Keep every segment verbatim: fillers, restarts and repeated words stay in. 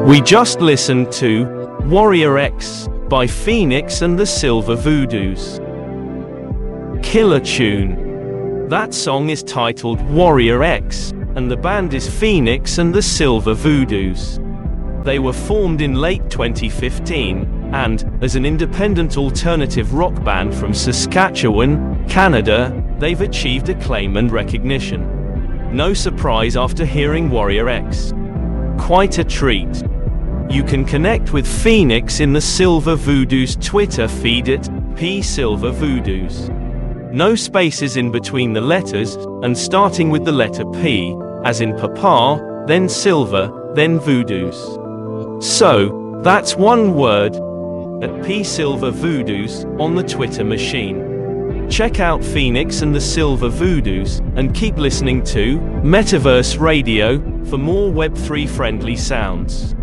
We just listened to Warrior X by Phoenix and the Silver Voodoos. Killer tune. That song is titled Warrior X, and the band is Phoenix and the Silver Voodoos. They were formed in late twenty fifteen, and, as an independent alternative rock band from Saskatchewan, Canada, they've achieved acclaim and recognition. No surprise after hearing Warrior X. Quite a treat. You can connect with Phoenix in the Silver Voodoos Twitter feed at P Silver Voodoos. No spaces in between the letters, and starting with the letter P, as in Papa, then Silver, then Voodoos. So, that's one word, at P Silver Voodoos, on the Twitter machine. Check out Phoenix and the Silver Voodoos, and keep listening to Metaverse Radio for more Web three friendly sounds.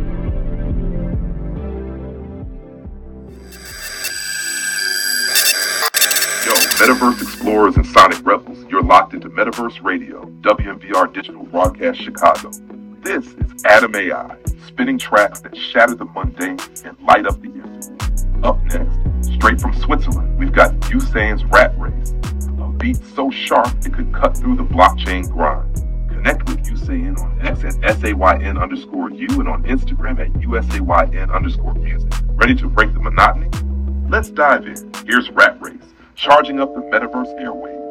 Yo, Metaverse Explorers and Sonic Rebels, you're locked into Metaverse Radio, W M V R Digital Broadcast Chicago. This is Adam A I, spinning tracks that shatter the mundane and light up the internet. Up next, straight from Switzerland, we've got Usain's Rat Race, a beat so sharp it could cut through the blockchain grind. Connect with Usain on X at S A Y N underscore U and on Instagram at U S A Y N underscore music. Ready to break the monotony? Let's dive in. Here's Rat Race, charging up the Metaverse airwaves.